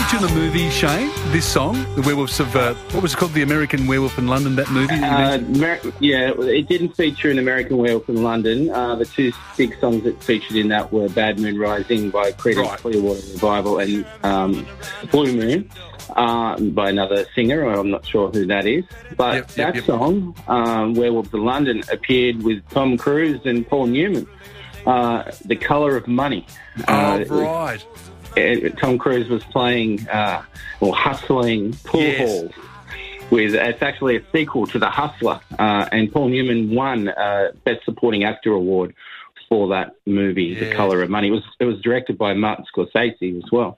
feature in the movie, Shane, this song, The Werewolves of... what was it called? The American Werewolf in London, that movie? It didn't feature an American Werewolf in London. The two big songs that featured in that were Bad Moon Rising by Creedence Clearwater Revival and Blue Moon by another singer. I'm not sure who that is. But that song, Werewolves of London, appeared with Tom Cruise and Paul Newman. The Colour of Money. Right. Tom Cruise was playing or hustling pool halls. It's actually a sequel to The Hustler, and Paul Newman won Best Supporting Actor award for that movie, The Colour of Money. It was directed by Martin Scorsese as well.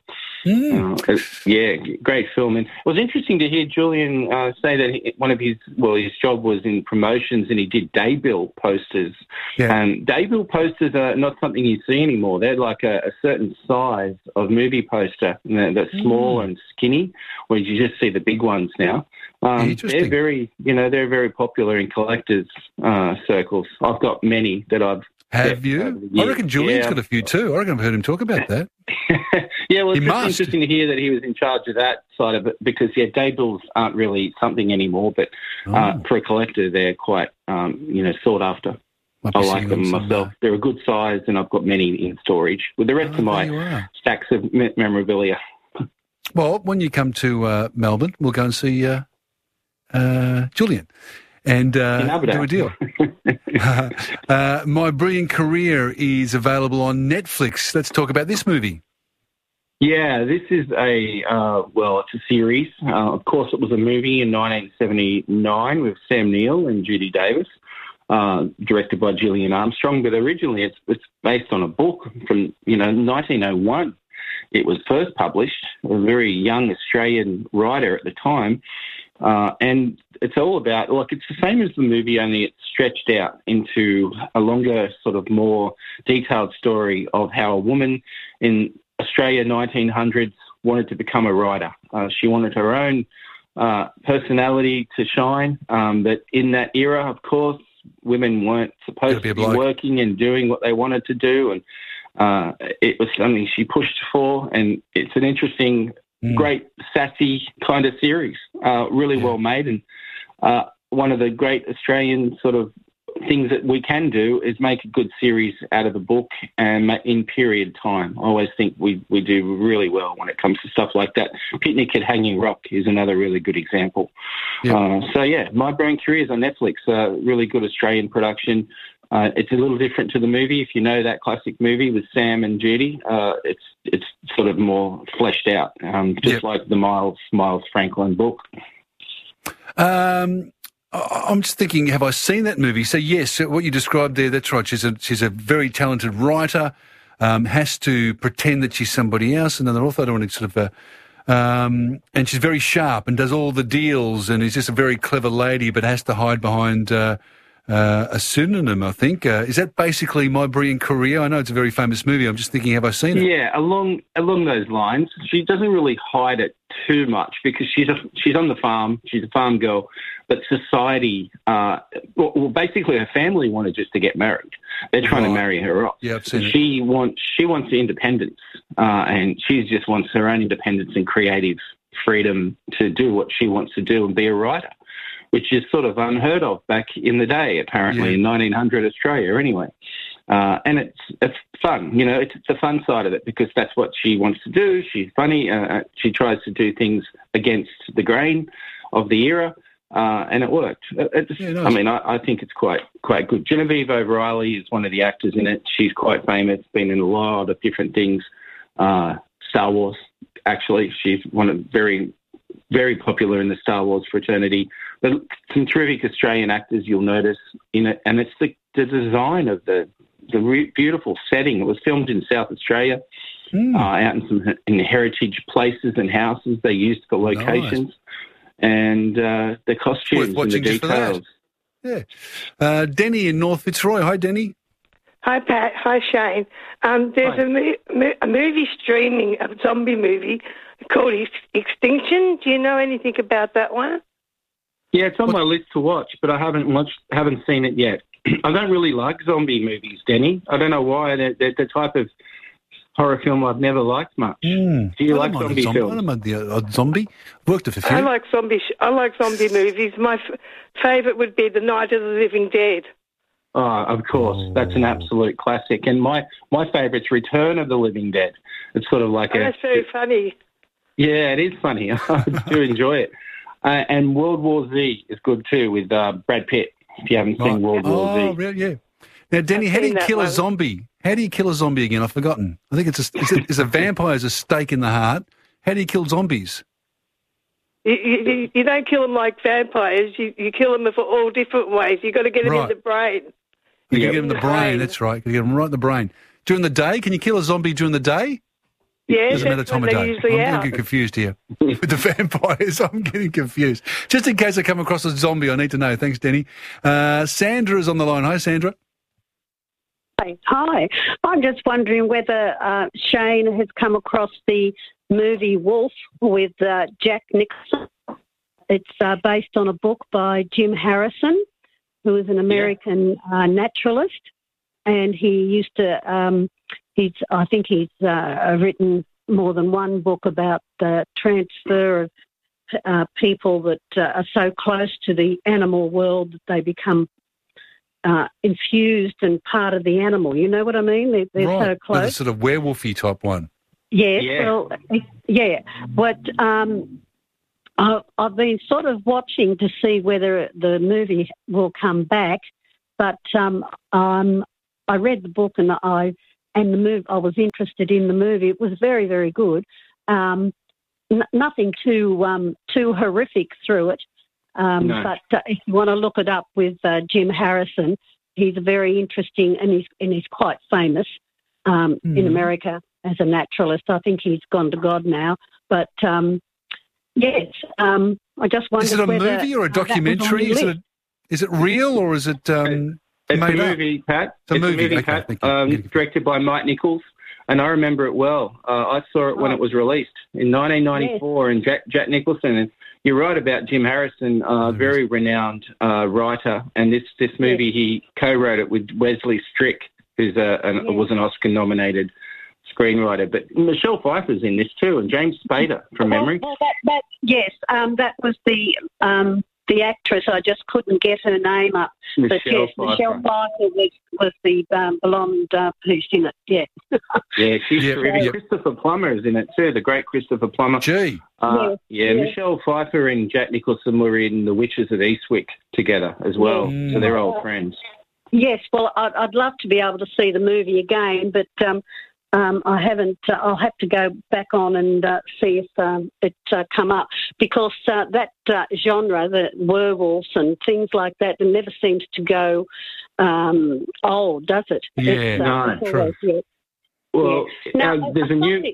Great film. And it was interesting to hear Julian say that his job was in promotions and he did daybill posters. Daybill posters are not something you see anymore. They're like a certain size of movie poster. They're small and skinny, whereas you just see the big ones now. They're very popular in collectors' circles. I've got many that I've... Have you? I reckon Julian's got a few too. I reckon I've heard him talk about that. It's just interesting to hear that he was in charge of that side of it because, daybills aren't really something anymore, but for a collector, they're quite, sought after. I like them myself. They're a good size, and I've got many in storage with the rest of my stacks of memorabilia. Well, when you come to Melbourne, we'll go and see Julian. And do a deal. My Brilliant Career is available on Netflix. Let's talk about this movie. Yeah, this is it's a series. Of course, it was a movie in 1979 with Sam Neill and Judy Davis, directed by Gillian Armstrong. But originally, it's based on a book from 1901. It was first published. A very young Australian writer at the time. And it's all about, it's the same as the movie, only it's stretched out into a longer, sort of more detailed story of how a woman in Australia 1900s wanted to become a writer. She wanted her own personality to shine, but in that era, of course, women weren't supposed to be working and doing what they wanted to do, and it was something she pushed for, and it's an interesting... great, sassy kind of series, really well made. And one of the great Australian sort of things that we can do is make a good series out of a book and in period time. I always think we do really well when it comes to stuff like that. Picnic at Hanging Rock is another really good example. My Brilliant Career is on Netflix, really good Australian production. It's a little different to the movie. If you know that classic movie with Sam and Judy, it's sort of more fleshed out, like the Miles Franklin book. I'm just thinking, have I seen that movie? So yes, what you described there, that's right. She's a very talented writer, has to pretend that she's somebody else, another author. I don't want to sort of... and she's very sharp and does all the deals and is just a very clever lady, but has to hide behind... a pseudonym, I think. Is that basically My Brilliant Career? I know it's a very famous movie. I'm just thinking, have I seen it? Yeah, along those lines. She doesn't really hide it too much because she's on the farm. She's a farm girl, but society, basically her family wanted just to get married. They're trying to marry her off. Yeah, I've seen it. She wants independence, and she just wants her own independence and creative freedom to do what she wants to do and be a writer, which is sort of unheard of back in the day, apparently, in 1900 Australia anyway. And it's fun, it's the fun side of it because that's what she wants to do. She's funny. She tries to do things against the grain of the era, and it worked. I mean, I think it's quite good. Genevieve O'Reilly is one of the actors in it. She's quite famous, been in a lot of different things. Star Wars, actually. She's very, very popular in the Star Wars fraternity. But some terrific Australian actors you'll notice in it, and it's the design of the beautiful setting. It was filmed in South Australia, out in heritage places and houses they used for locations, and the costumes and the details. Yeah. Denny in North Fitzroy. Hi, Denny. Hi, Pat. Hi, Shane. There's a movie streaming, a zombie movie called Extinction. Do you know anything about that one? Yeah, it's on my list to watch, but I haven't seen it yet. I don't really like zombie movies, Denny. I don't know why. They're the type of horror film I've never liked much. Do you like zombie films? I don't mind the zombie. Worked with a few. I like zombie movies. My favourite would be The Night of the Living Dead. Oh, of course. That's an absolute classic. And my favourite's Return of the Living Dead. It's sort of like that's very funny. Yeah, it is funny. I do enjoy it. And World War Z is good too with Brad Pitt, if you haven't seen World War Z. Oh, really? Yeah. Now, Denny, how do you kill a zombie? How do you kill a zombie again? I've forgotten. I think it's a vampire as a stake in the heart. How do you kill zombies? You don't kill them like vampires. You kill them for all different ways. You've got to get them in the brain. You can get them in the brain, that's right. You can get them right in the brain. During the day, can you kill a zombie during the day? Yeah, doesn't matter time of day. I'm getting confused here with the vampires. I'm getting confused. Just in case I come across a zombie, I need to know. Thanks, Denny. Sandra is on the line. Hi, Sandra. Hi. I'm just wondering whether Shane has come across the movie Wolf with Jack Nicholson. It's based on a book by Jim Harrison, who is an American naturalist, and he used to. I think he's written more than one book about the transfer of people that are so close to the animal world that they become infused and part of the animal. You know what I mean? They're so close. Like a sort of werewolfy type one. Yes, well, yeah. But I've been sort of watching to see whether the movie will come back, but I read the book and I was interested in the movie. It was very, very good. Nothing too horrific through it. No. But if you want to look it up with Jim Harrison, he's very interesting and he's quite famous in America as a naturalist. I think he's gone to God now. But yes, I just wondered. Is it a movie or a documentary? Is it real or is it? It's a movie, Pat. It's a movie, Pat. Directed by Mike Nichols, and I remember it well. I saw it when it was released in 1994, and Jack Nicholson. And you're right about Jim Harrison, very renowned writer, and this movie he co-wrote it with Wesley Strick, who's was an Oscar-nominated screenwriter. But Michelle Pfeiffer's in this too, and James Spader from memory. Well, that was the actress. I just couldn't get her name up. Michelle Pfeiffer was the blonde who's in it. Yeah. Yeah, she's terrific. Christopher Plummer is in it too. The great Christopher Plummer. Gee. Michelle Pfeiffer and Jack Nicholson were in The Witches of Eastwick together as well, so they're old friends. Yes, well, I'd love to be able to see the movie again, but I haven't. I'll have to go back on and see if it come up, because that genre, the werewolves and things like that, it never seems to go old, does it? Yeah, true. Well, there's a new.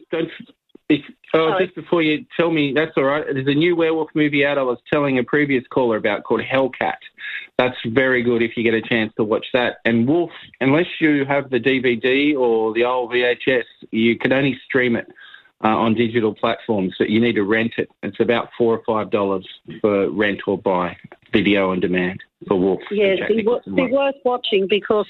Just before you tell me, that's all right. There's a new werewolf movie out I was telling a previous caller about called Hellcat. That's very good if you get a chance to watch that. And Wolf, unless you have the DVD or the old VHS, you can only stream it on digital platforms, but you need to rent it. It's about $4 or $5 for rent or buy, video on demand for Wolf. Yeah, it'd be worth watching because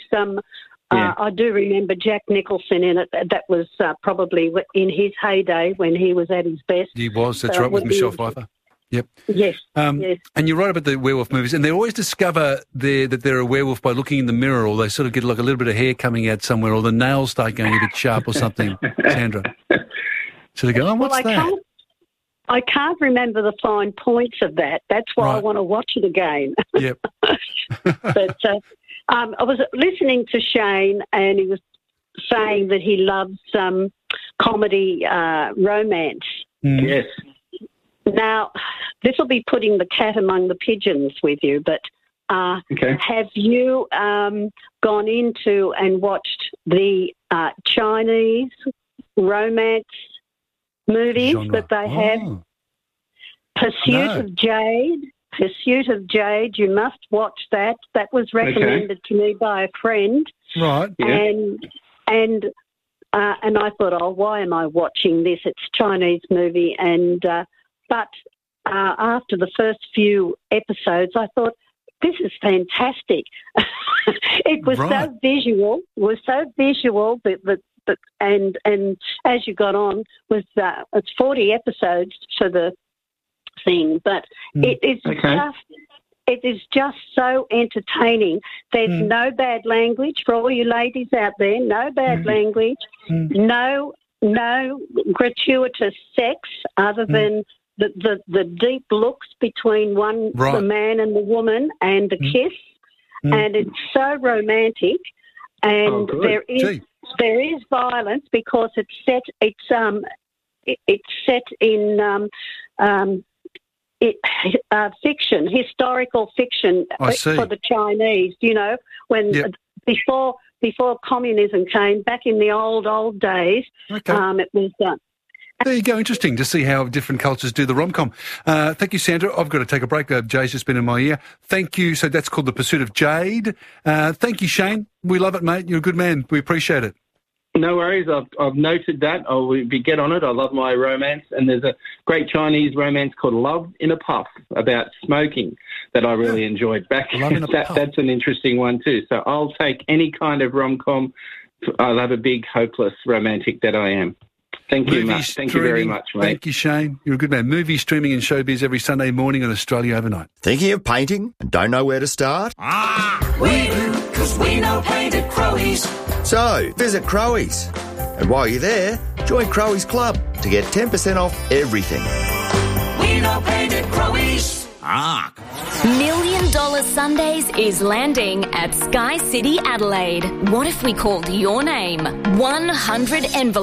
I do remember Jack Nicholson in it. That was probably in his heyday when he was at his best. He was, that's right, with Michelle Pfeiffer. Yep. Yes. Yes. And you're right about the werewolf movies, and they always discover that they're a werewolf by looking in the mirror, or they sort of get like a little bit of hair coming out somewhere, or the nails start going a bit sharp or something, Sandra. So they go, what's that? I can't remember the fine points of that. That's why I want to watch it again. Yep. But I was listening to Shane, and he was saying that he loves comedy romance. Yes. Now, this will be putting the cat among the pigeons with you, but have you gone into and watched the Chinese romance movies that they have? Pursuit of Jade, you must watch that. That was recommended to me by a friend. Right. Yeah. And I thought, why am I watching this? It's a Chinese movie, but after the first few episodes, I thought, this is fantastic. It was so visual. The but and as you got on with it's 40 episodes for the thing, but it is just so entertaining. There's no bad language for all you ladies out there. No bad language. No gratuitous sex other than the deep looks between the man and the woman and the kiss, and it's so romantic. And there is violence because it's set in fiction, historical fiction for the Chinese. You know, when before communism came, back in the old days, it was done. There you go. Interesting to see how different cultures do the rom-com. Thank you, Sandra. I've got to take a break. Jay's just been in my ear. Thank you. So that's called The Pursuit of Jade. Thank you, Shane. We love it, mate. You're a good man. We appreciate it. No worries. I've noted that. I'll get on it. I love my romance. And there's a great Chinese romance called Love in a Puff about smoking that I really enjoyed. That's an interesting one too. So I'll take any kind of rom-com. I love a big, hopeless romantic that I am. Thank you, Matt. Thank you very much, mate. Thank you, Shane. You're a good man. Movie streaming and showbiz every Sunday morning on Australia Overnight. Thinking of painting and don't know where to start? We do, because we know Paint at Crowies. So, visit Crowies. And while you're there, join Crowies Club to get 10% off everything. We know Paint at Crowies. $1 Million Sundays is landing at Sky City Adelaide. What if we called your name? 100 envelopes.